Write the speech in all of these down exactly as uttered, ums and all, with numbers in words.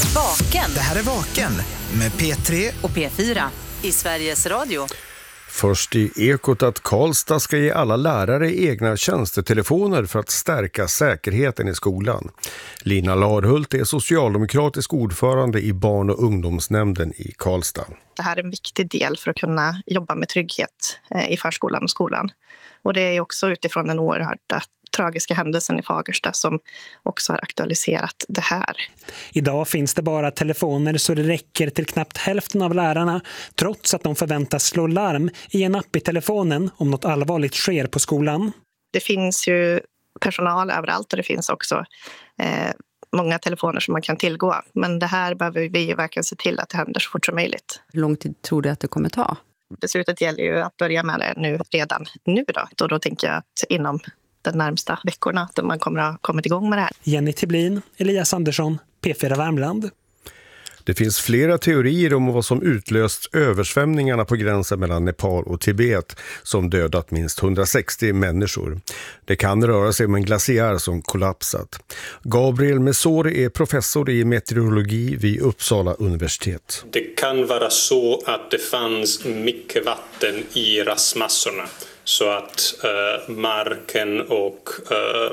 Vaken. Det här är Vaken med P tre och P fyra i Sveriges Radio. Först i Ekot att Karlstad ska ge alla lärare egna tjänstetelefoner för att stärka säkerheten i skolan. Lina Larhult är socialdemokratisk ordförande i barn- och ungdomsnämnden i Karlstad. Det här är en viktig del för att kunna jobba med trygghet i förskolan och skolan. Och det är också utifrån den oerhört tragiska händelsen i Fagersta som också har aktualiserat det här. Idag finns det bara telefoner så det räcker till knappt hälften av lärarna, trots att de förväntas slå larm i en app i telefonen om något allvarligt sker på skolan. Det finns ju personal överallt och det finns också eh, många telefoner som man kan tillgå. Men det här behöver vi verkligen se till att det händer så fort som möjligt. Hur lång tid tror du att det kommer ta? Beslutet gäller ju att börja med det nu, redan nu då. Och då tänker jag att inom de närmsta veckorna att man kommer att ha kommit igång med det här. Jenny Tiblin, Elias Andersson, P fyra Värmland. Det finns flera teorier om vad som utlöst översvämningarna på gränsen mellan Nepal och Tibet som dödat minst hundrasextio människor. Det kan röra sig om en glaciär som kollapsat. Gabriel Mesori är professor i meteorologi vid Uppsala universitet. Det kan vara så att det fanns mycket vatten i rasmassorna. Så att uh, marken och uh,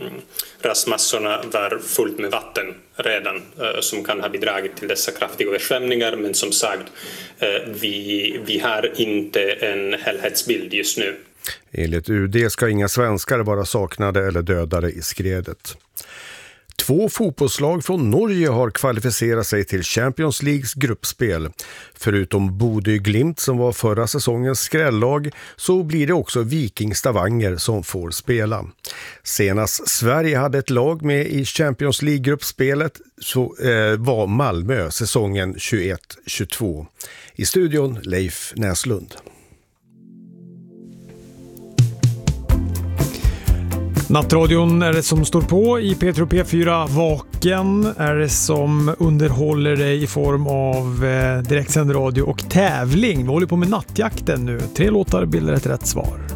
rasmassorna var fullt med vatten redan uh, som kan ha bidragit till dessa kraftiga översvämningar. Men som sagt, uh, vi, vi har inte en helhetsbild just nu. Enligt U D ska inga svenskar vara saknade eller dödade i skredet. Två fotbollslag från Norge har kvalificerat sig till Champions Leagues gruppspel. Förutom Bodø Glimt som var förra säsongens skrällag så blir det också Viking Stavanger som får spela. Senast Sverige hade ett lag med i Champions League-gruppspelet så eh, var Malmö säsongen tjugoett tjugotvå. I studion Leif Näslund. Nattradion är det som står på i P tre och P fyra. Vaken är det som underhåller dig i form av eh, direktsänd radio och tävling. Vi håller på med nattjakten nu. Tre låtar bildar ett rätt svar.